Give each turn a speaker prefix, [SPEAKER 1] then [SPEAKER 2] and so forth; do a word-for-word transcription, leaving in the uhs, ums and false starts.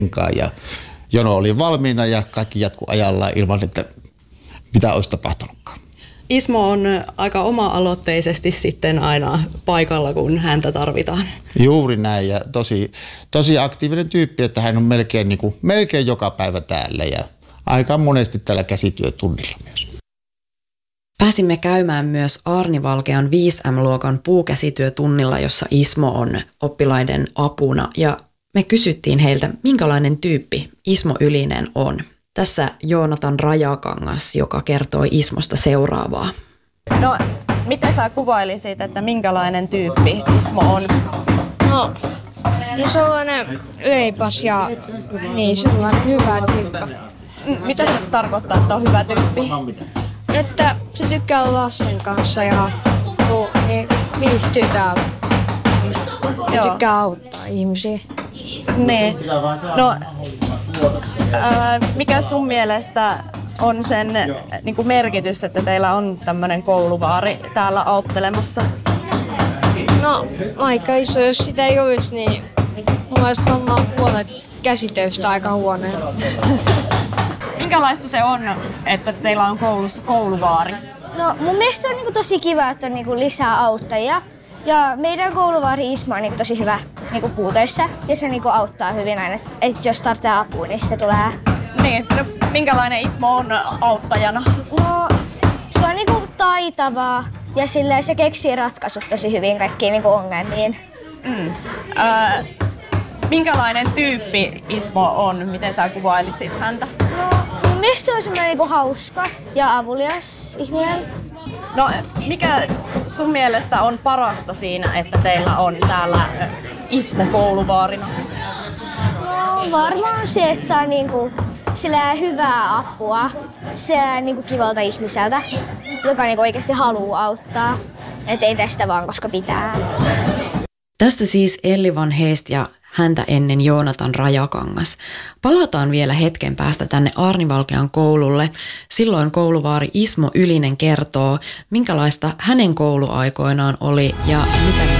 [SPEAKER 1] ja jono oli valmiina ja kaikki jatkui ajallaan ilman, että mitä olisi tapahtunutkaan.
[SPEAKER 2] Ismo on aika oma-aloitteisesti sitten aina paikalla, kun häntä tarvitaan.
[SPEAKER 1] Juuri näin ja tosi, tosi aktiivinen tyyppi, että hän on melkein, niin kuin, melkein joka päivä täällä ja aika monesti tällä käsityötunnilla myös.
[SPEAKER 3] Pääsimme käymään myös Aarni Valkean viisi M-luokan puukäsityötunnilla, jossa Ismo on oppilaiden apuna ja me kysyttiin heiltä, minkälainen tyyppi Ismo Ylinen on. Tässä Joonatan Rajakangas, joka kertoi Ismosta seuraavaa.
[SPEAKER 4] No, miten sä kuvailisit, että minkälainen tyyppi Ismo on?
[SPEAKER 5] No, no sellainen leipas ja niin sellainen hyvä tyyppi.
[SPEAKER 4] M- mitä se tarkoittaa, että on hyvä tyyppi?
[SPEAKER 5] Että se tykkää lasten kanssa ja niin, viihtyy täällä. Ja tykkää auttaa ihmisiä.
[SPEAKER 4] Niin. No, ää, mikä sun mielestä on sen niin kuin merkitys, että teillä on tämmöinen kouluvaari täällä auttelemassa?
[SPEAKER 5] No, aika iso. Jos sitä ei olisi, niin mulla olisi varmaan puolet käsitöistä aika huoneella.
[SPEAKER 4] Minkälaista se on, että teillä on koulussa kouluvaari?
[SPEAKER 6] No, mun mielestä se on niinku tosi kiva, että on niinku lisää auttajia. Ja meidän kouluvaari Ismo on niinku tosi hyvä niinku puutöissä ja se niinku auttaa hyvin aina, että jos tarvitsee apua, niin se tulee.
[SPEAKER 4] Niin, no, minkälainen Ismo on auttajana?
[SPEAKER 6] No, se on niinku taitavaa ja silleen se keksii ratkaisut tosi hyvin kaikkiin niinku ongelmiin.
[SPEAKER 4] Mm. Äh, minkälainen tyyppi Ismo on? Miten sä kuvailisit häntä?
[SPEAKER 6] No, mun mielestä se on semmoinen niinku hauska ja avulias ihminen.
[SPEAKER 4] No, mikä sun mielestä on parasta siinä, että teillä on täällä Ismo kouluvaarina?
[SPEAKER 6] No, varmaan se, että saa niinku sillä hyvää apua sillä niinku kivalta ihmiseltä, joka niinku oikeasti haluaa auttaa. Et ei tästä vaan, koska pitää.
[SPEAKER 3] Tässä siis Elli Van Heest ja häntä ennen Joonatan Rajakangas. Palataan vielä hetken päästä tänne Aarni Valkean koululle. Silloin kouluvaari Ismo Ylinen kertoo, minkälaista hänen kouluaikoinaan oli ja mitä